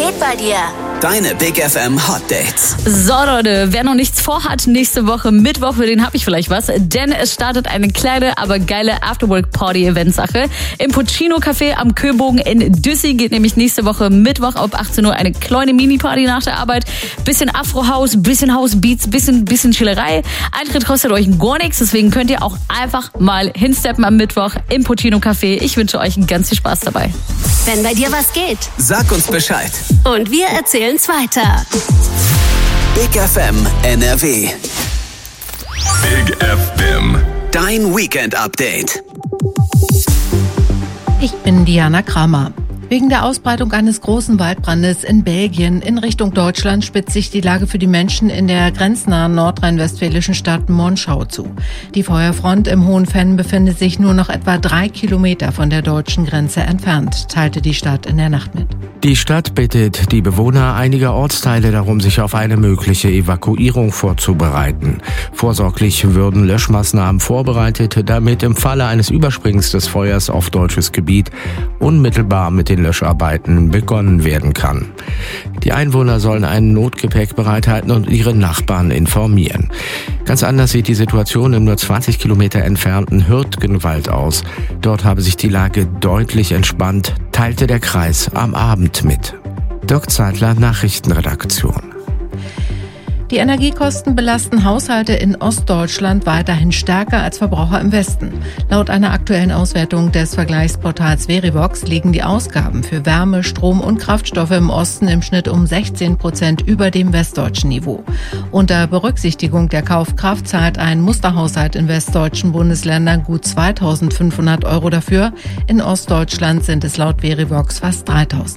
geht bei dir? Deine Big FM Hot Dates. So Leute, wer noch nichts vorhat, nächste Woche Mittwoch, für den habe ich vielleicht was, denn es startet eine kleine, aber geile Afterwork-Party-Event-Sache. Im Puccino Café am Köbogen in Düssi geht nämlich nächste Woche Mittwoch ab 18 Uhr eine kleine Mini-Party nach der Arbeit. Bisschen Afro-House, bisschen House-Beats, bisschen Chillerei. Eintritt kostet euch gar nichts, deswegen könnt ihr auch einfach mal hinsteppen am Mittwoch im Puccino Café. Ich wünsche euch ganz viel Spaß dabei. Wenn bei dir was geht. Sag uns Bescheid. Und wir erzählen's weiter. Big FM NRW. Big FM. Dein Weekend-Update. Ich bin Diana Kramer. Wegen der Ausbreitung eines großen Waldbrandes in Belgien in Richtung Deutschland spitzt sich die Lage für die Menschen in der grenznahen nordrhein-westfälischen Stadt Monschau zu. Die Feuerfront im Hohen Venn befindet sich nur noch etwa 3 Kilometer von der deutschen Grenze entfernt, teilte die Stadt in der Nacht mit. Die Stadt bittet die Bewohner einiger Ortsteile darum, sich auf eine mögliche Evakuierung vorzubereiten. Vorsorglich würden Löschmaßnahmen vorbereitet, damit im Falle eines Überspringens des Feuers auf deutsches Gebiet unmittelbar mit den Löscharbeiten begonnen werden kann. Die Einwohner sollen ein Notgepäck bereithalten und ihre Nachbarn informieren. Ganz anders sieht die Situation im nur 20 Kilometer entfernten Hürtgenwald aus. Dort habe sich die Lage deutlich entspannt, teilte der Kreis am Abend mit. Dirk Zeitler, Nachrichtenredaktion. Die Energiekosten belasten Haushalte in Ostdeutschland weiterhin stärker als Verbraucher im Westen. Laut einer aktuellen Auswertung des Vergleichsportals Verivox liegen die Ausgaben für Wärme, Strom und Kraftstoffe im Osten im Schnitt um 16% über dem westdeutschen Niveau. Unter Berücksichtigung der Kaufkraft zahlt ein Musterhaushalt in westdeutschen Bundesländern gut 2.500 € dafür. In Ostdeutschland sind es laut Verivox fast 3.000.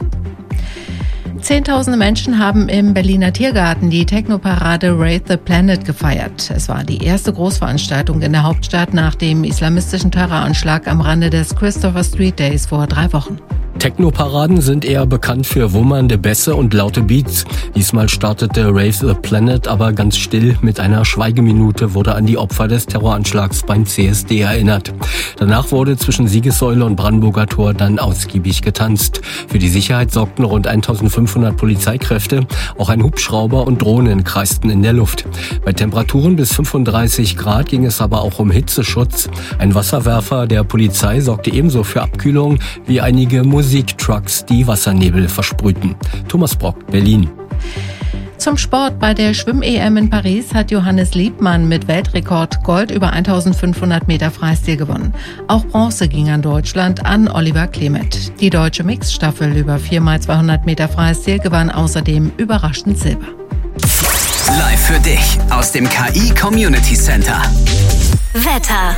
Zehntausende Menschen haben im Berliner Tiergarten die Technoparade Raid the Planet gefeiert. Es war die erste Großveranstaltung in der Hauptstadt nach dem islamistischen Terroranschlag am Rande des Christopher Street Days vor 3 Wochen. Technoparaden sind eher bekannt für wummernde Bässe und laute Beats. Diesmal startete Rave the Planet aber ganz still. Mit einer Schweigeminute wurde an die Opfer des Terroranschlags beim CSD erinnert. Danach wurde zwischen Siegessäule und Brandenburger Tor dann ausgiebig getanzt. Für die Sicherheit sorgten rund 1500 Polizeikräfte. Auch ein Hubschrauber und Drohnen kreisten in der Luft. Bei Temperaturen bis 35 Grad ging es aber auch um Hitzeschutz. Ein Wasserwerfer der Polizei sorgte ebenso für Abkühlung wie einige Musiktrucks, die Wassernebel versprühten. Thomas Brock, Berlin. Zum Sport. Bei der Schwimm-EM in Paris hat Johannes Liebmann mit Weltrekord Gold über 1500 Meter Freistil gewonnen. Auch Bronze ging an Deutschland an Oliver Klemet. Die deutsche Mixstaffel über 4x200 Meter Freistil gewann außerdem überraschend Silber. Live für dich aus dem KI Community Center. Wetter.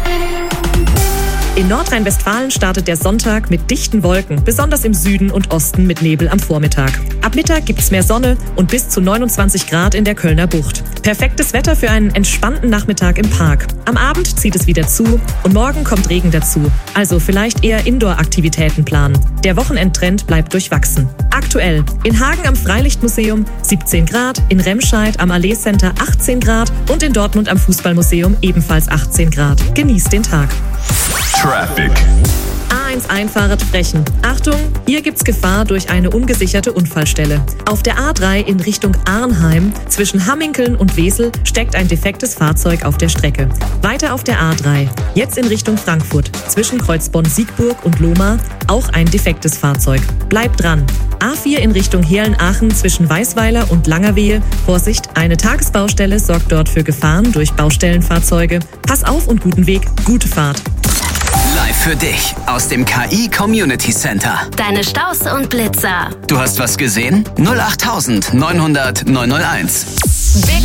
In Nordrhein-Westfalen startet der Sonntag mit dichten Wolken, besonders im Süden und Osten mit Nebel am Vormittag. Ab Mittag gibt's mehr Sonne und bis zu 29 Grad in der Kölner Bucht. Perfektes Wetter für einen entspannten Nachmittag im Park. Am Abend zieht es wieder zu und morgen kommt Regen dazu. Also vielleicht eher Indoor-Aktivitäten planen. Der Wochenendtrend bleibt durchwachsen. Aktuell in Hagen am Freilichtmuseum 17 Grad, in Remscheid am Allee Center 18 Grad und in Dortmund am Fußballmuseum ebenfalls 18 Grad. Genießt den Tag. Traffic. A1 Einfahrt Frechen. Achtung, hier gibt's Gefahr durch eine ungesicherte Unfallstelle. Auf der A3 in Richtung Arnheim zwischen Hamminkeln und Wesel steckt ein defektes Fahrzeug auf der Strecke. Weiter auf der A3, jetzt in Richtung Frankfurt zwischen Kreuzbonn-Siegburg und Lohmar auch ein defektes Fahrzeug. Bleibt dran. A4 in Richtung Heerlen-Aachen zwischen Weißweiler und Langerwehe. Vorsicht, eine Tagesbaustelle sorgt dort für Gefahren durch Baustellenfahrzeuge. Pass auf und guten Weg, gute Fahrt. Live für dich aus dem KI Community Center. Deine Staus und Blitzer. Du hast was gesehen? 08900 901. Big